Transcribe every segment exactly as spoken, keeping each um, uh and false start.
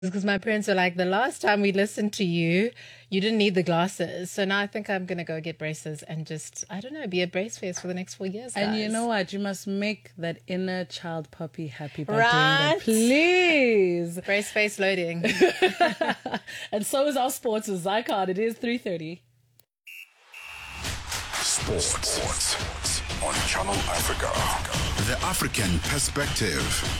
Because my parents were like, the last time we listened to you, you didn't need the glasses. So now I think I'm going to go get braces and just, I don't know, be a brace face for the next four years, guys. And you know what? You must make that inner child puppy happy by Right. doing that. Please. Brace face loading. And so is our sports with Zycard. It is three thirty. Sports. Sports on Channel Africa. The African perspective.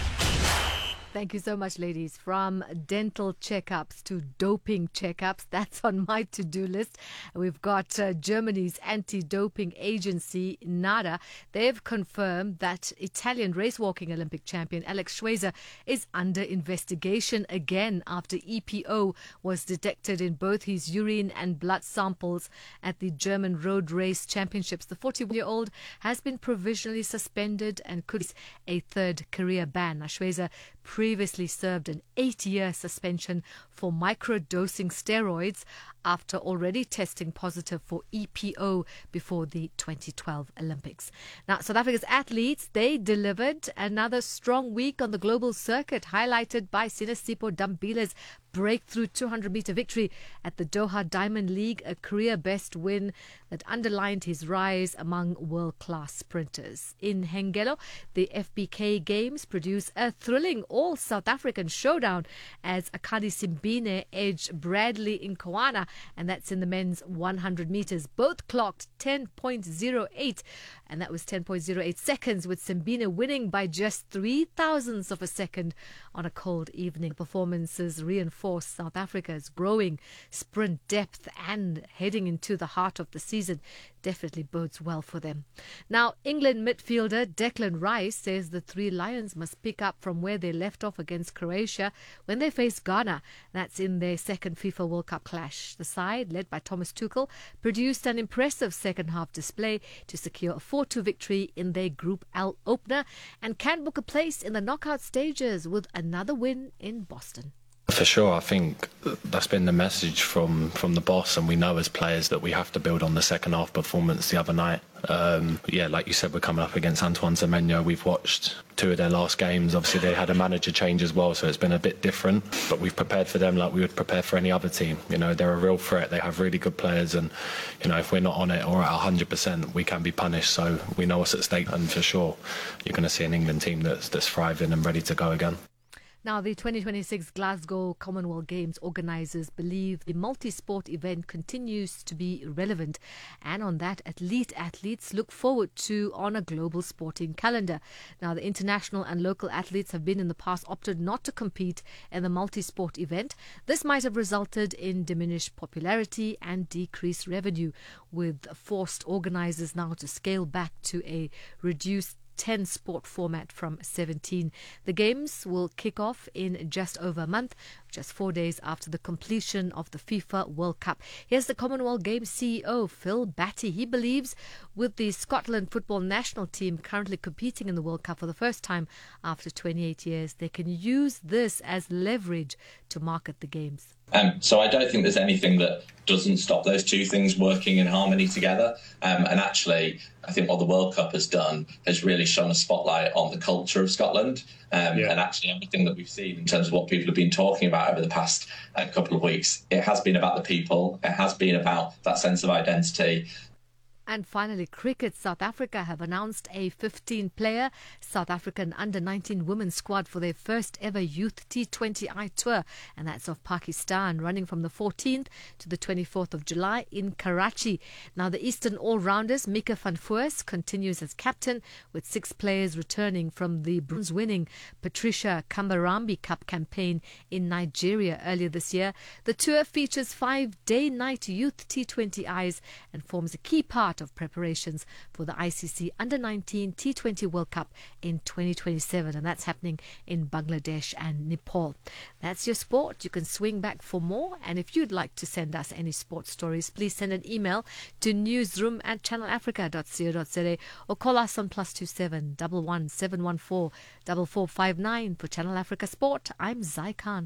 Thank you so much, ladies. From dental checkups to doping checkups, that's on my to-do list. We've got uh, Germany's anti-doping agency, NADA. They've confirmed that Italian race-walking Olympic champion Alex Schweizer is under investigation again after E P O was detected in both his urine and blood samples at the German Road Race Championships. The forty-one-year-old has been provisionally suspended and could face a third career ban. Now, Schweizer previously served an eight-year suspension for microdosing steroids after already testing positive for E P O before the twenty twelve Olympics. Now, South Africa's athletes, they delivered another strong week on the global circuit, highlighted by Sinesipho Dambile's breakthrough two hundred meter victory at the Doha Diamond League, a career best win that underlined his rise among world-class sprinters. In Hengelo, the F B K Games produce a thrilling all-South African showdown as Akadi Simbine edged Bradley Inkoana, and that's in the men's one hundred meters. Both clocked ten point oh eight, and that was ten point oh eight seconds, with Simbine winning by just three thousandths of a second on a cold evening. Performances reinforced South Africa's growing sprint depth, and heading into the heart of the season definitely bodes well for them. Now, England midfielder Declan Rice says the Three Lions must pick up from where they left off against Croatia when they face Ghana. That's in their second FIFA World Cup clash. The side, led by Thomas Tuchel, produced an impressive second-half display to secure a four two victory in their Group L opener and can book a place in the knockout stages with another win in Boston. For sure, I think that's been the message from, from the boss, and we know as players that we have to build on the second half performance the other night. Um, yeah, like you said, we're coming up against Antoine Semenyo. We've watched two of their last games. Obviously, they had a manager change as well, so it's been a bit different. But we've prepared for them like we would prepare for any other team. You know, they're a real threat. They have really good players, and you know, if we're not on it or at one hundred percent, we can be punished. So we know what's at stake, and for sure, you're going to see an England team that's that's thriving and ready to go again. Now, the twenty twenty-six Glasgow Commonwealth Games organisers believe the multi-sport event continues to be relevant, and on that, elite athletes look forward to on a global sporting calendar. Now, the international and local athletes have been in the past opted not to compete in the multi-sport event. This might have resulted in diminished popularity and decreased revenue, with forced organisers now to scale back to a reduced ten sport format from seventeen. The games will kick off in just over a month, just four days after the completion of the FIFA World Cup. Here's the Commonwealth Games C E O, Phil Batty. He believes with the Scotland football national team currently competing in the World Cup for the first time after twenty-eight years, they can use this as leverage to market the games. Um, so I don't think there's anything that doesn't stop those two things working in harmony together. Um, and actually, I think what the World Cup has done has really shone a spotlight on the culture of Scotland. Um, yeah. And actually everything that we've seen in terms of what people have been talking about over the past uh, couple of weeks, it has been about the people. It has been about that sense of identity. And finally, cricket. South Africa have announced a fifteen-player South African under nineteen women's squad for their first ever Youth T twenty I tour, and that's of Pakistan, running from the fourteenth to the twenty-fourth of July in Karachi. Now, the Eastern all-rounders, Mika van Foors, continues as captain, with six players returning from the bronze-winning Patricia Kambarambi Cup campaign in Nigeria earlier this year. The tour features five day-night Youth T twenty Is and forms a key part of preparations for the I C C under nineteen T twenty World Cup in twenty twenty-seven, and that's happening in Bangladesh and Nepal. That's your sport. You can swing back for more, and if you'd like to send us any sports stories, please send an email to newsroom at channel africa dot co dot za or call us on plus two seven one one seven one four four four five nine. For Channel Africa Sport, I'm Zai Khan.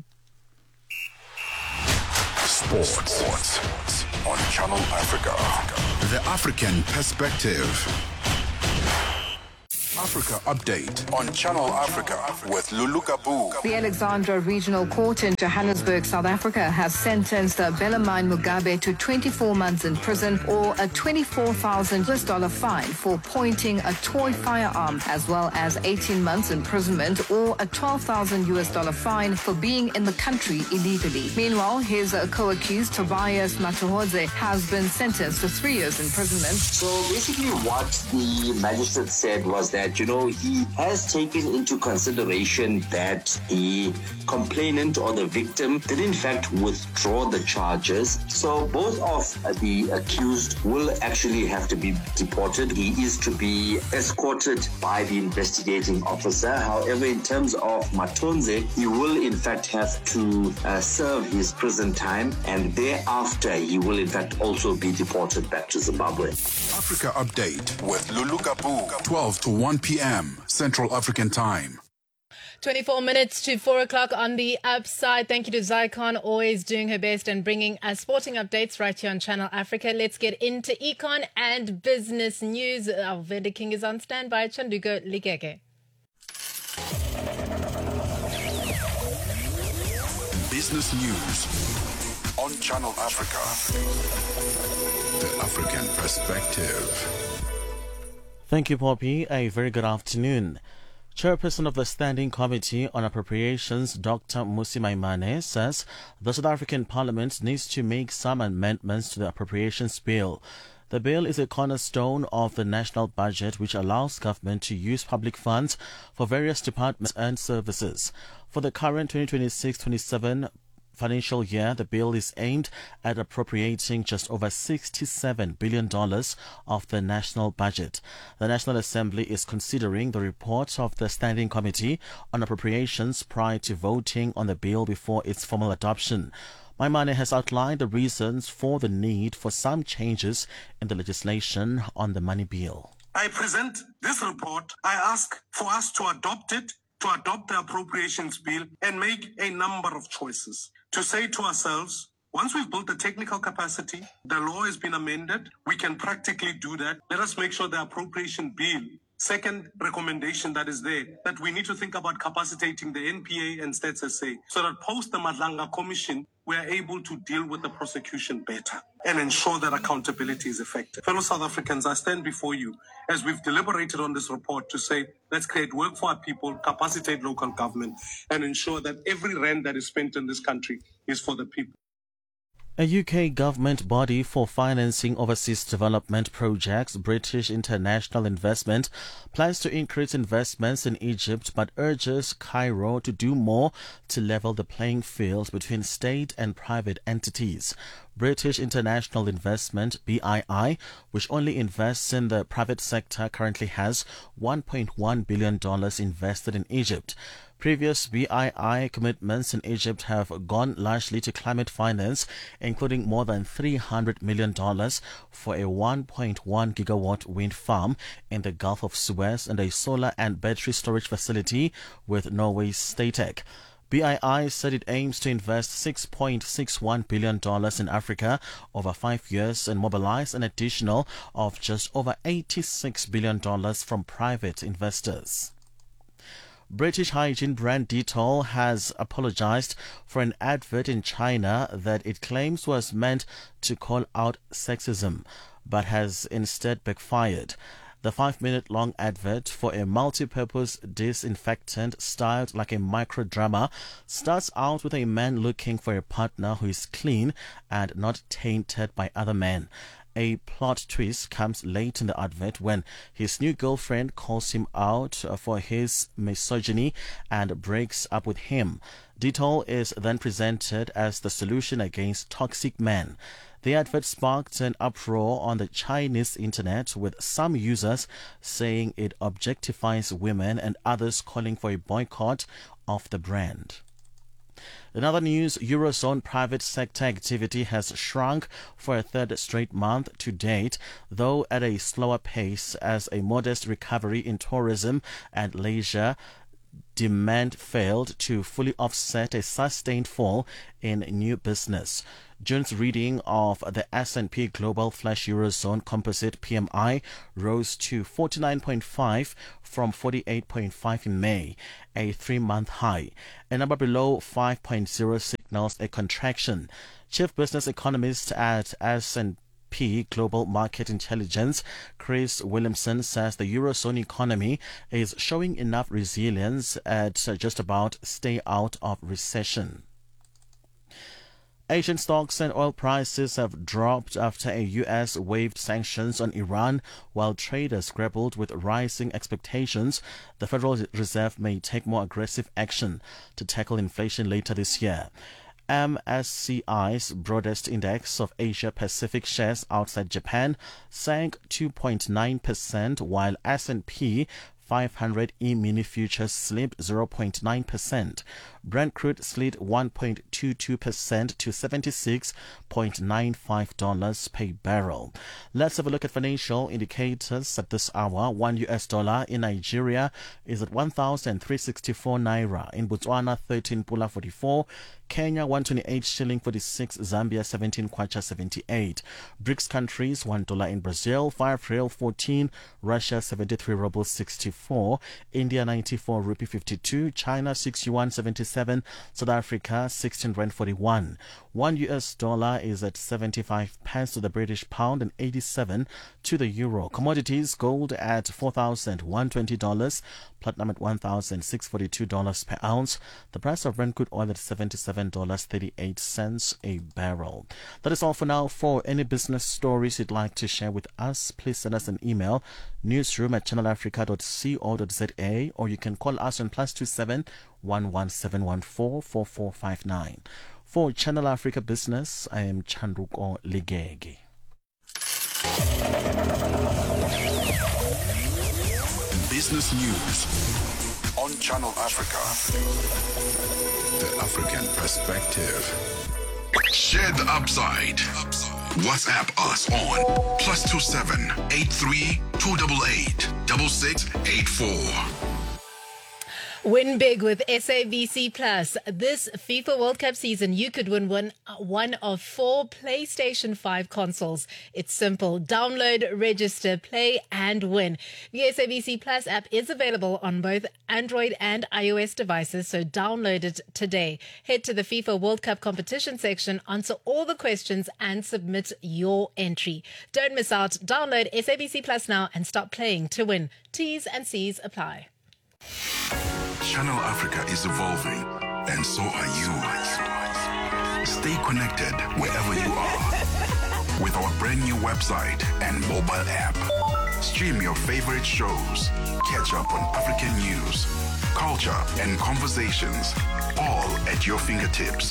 Sports. Sports on Channel Africa. The African perspective. Africa Update on Channel Africa with Lulu Kabu. The Alexandra Regional Court in Johannesburg, South Africa, has sentenced Bellarmine Mugabe to twenty-four months in prison or a twenty-four thousand U S dollar fine for pointing a toy firearm, as well as eighteen months imprisonment or a twelve thousand U S dollar fine for being in the country illegally. Meanwhile, his uh, co-accused Tobias Matuhodze has been sentenced to three years imprisonment. So basically what the magistrate said was that, you know, he has taken into consideration that the complainant or the victim did in fact withdraw the charges. So both of the accused will actually have to be deported. He is to be escorted by the investigating officer. However, in terms of Matonze, he will in fact have to uh, serve his prison time, and thereafter he will in fact also be deported back to Zimbabwe. Africa Update with Lulu Kabu, twelve to one p.m. Central African Time. twenty-four minutes to four o'clock on the upside. Thank you to Zycon, always doing her best and bringing us sporting updates right here on Channel Africa. Let's get into econ and business news. Our Veda King is on standby. Chanduko Likeke. Business news on Channel Africa. The African Perspective. Thank you, Poppy. A very good afternoon. Chairperson of the Standing Committee on Appropriations, Doctor Mmusi Maimane, says the South African Parliament needs to make some amendments to the Appropriations Bill. The bill is a cornerstone of the national budget, which allows government to use public funds for various departments and services. For the current twenty twenty-six twenty-seven financial year, the bill is aimed at appropriating just over sixty-seven billion dollars of the national budget. The National Assembly is considering the report of the Standing Committee on Appropriations prior to voting on the bill before its formal adoption. Maimane has outlined the reasons for the need for some changes in the legislation on the money bill. I present this report. I ask for us to adopt it, to adopt the appropriations bill and make a number of choices. To say to ourselves, once we've built the technical capacity, the law has been amended, we can practically do that. Let us make sure the appropriation bill, second recommendation that is there, that we need to think about capacitating the N P A and Stats S A so that post the Madlanga Commission, we are able to deal with the prosecution better and ensure that accountability is effective. Fellow South Africans, I stand before you as we've deliberated on this report to say, let's create work for our people, capacitate local government, and ensure that every rand that is spent in this country is for the people. A U K government body for financing overseas development projects, British International Investment, plans to increase investments in Egypt but urges Cairo to do more to level the playing field between state and private entities. British International Investment, B I I, which only invests in the private sector, currently has one point one billion dollars invested in Egypt. Previous B I I commitments in Egypt have gone largely to climate finance, including more than three hundred million dollars for a one point one gigawatt wind farm in the Gulf of Suez and a solar and battery storage facility with Norway's Statoil. B I I said it aims to invest six point six one billion dollars in Africa over five years and mobilize an additional of just over eighty-six billion dollars from private investors. British hygiene brand Dettol has apologized for an advert in China that it claims was meant to call out sexism, but has instead backfired. The five-minute-long advert for a multi-purpose disinfectant styled like a microdrama starts out with a man looking for a partner who is clean and not tainted by other men. A plot twist comes late in the advert when his new girlfriend calls him out for his misogyny and breaks up with him. Dettol is then presented as the solution against toxic men. The advert sparked an uproar on the Chinese internet, with some users saying it objectifies women and others calling for a boycott of the brand. In other news, Eurozone private sector activity has shrunk for a third straight month to date, though at a slower pace as a modest recovery in tourism and leisure demand failed to fully offset a sustained fall in new business. June's reading of the S and P Global Flash Eurozone Composite P M I rose to forty-nine point five from forty-eight point five in May, a three-month high. A number below five point zero signals a contraction. Chief Business Economist at S and P Global Market Intelligence, Chris Williamson, says the Eurozone economy is showing enough resilience at just about stay out of recession. Asian stocks and oil prices have dropped after a U S waived sanctions on Iran, while traders grappled with rising expectations the Federal Reserve may take more aggressive action to tackle inflation later this year. M S C I's broadest index of Asia-Pacific shares outside Japan sank two point nine percent, while S and P five hundred E-mini futures slipped zero point nine percent. Brent crude slid one point two two percent to seventy-six point nine five dollars per barrel. Let's have a look at financial indicators at this hour. One U S dollar in Nigeria is at one thousand three hundred sixty-four naira. In Botswana, thirteen pula forty-four. Kenya, one hundred twenty-eight shilling forty-six. Zambia, seventeen kwacha seventy-eight. BRICS countries, one dollar in Brazil, five real fourteen. Russia, seventy-three rubles sixty-four. India, ninety-four rupee fifty-two. China, sixty-one seventy-seven. South Africa, sixteen rand forty-one. One U S dollar is at seventy-five pence to the British pound and eighty-seven to the euro. Commodities, gold at four thousand one hundred twenty dollars. Platinum at one thousand six hundred forty-two dollars per ounce. The price of Brent crude oil at seventy-seven dollars and thirty-eight cents a barrel. That is all for now. For any business stories you'd like to share with us, please send us an email, newsroom at channel africa dot co dot za, or you can call us on plus two seven one one seven one four four four five nine. For Channel Africa Business, I am Chandruko Ligege. Business news on Channel Africa. The African perspective. Share the upside. WhatsApp us on plus two seven eight three two eight eight double six eight four. Win big with S A B C Plus. This FIFA World Cup season, you could win one, one of four PlayStation five consoles. It's simple. Download, register, play, and win. The S A B C Plus app is available on both Android and iOS devices, so download it today. Head to the FIFA World Cup competition section, answer all the questions, and submit your entry. Don't miss out. Download S A B C Plus now and start playing to win. T's and C's apply. Channel Africa is evolving, and so are you. Stay connected wherever you are with our brand new website and mobile app. Stream your favorite shows, catch up on African news, culture, and conversations, all at your fingertips.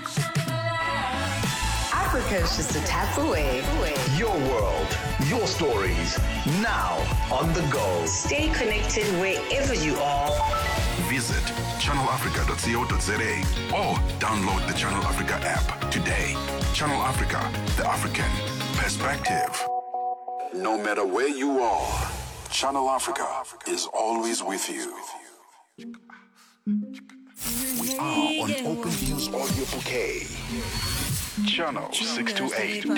Africa's just a tap away. Your world, your stories, now on the go. Stay connected wherever you are. Visit channel africa dot co dot za or download the Channel Africa app today. Channel Africa, the African perspective. No matter where you are, Channel Africa is always with you. We are on Open Views Audio Bouquet. Channel six two eight.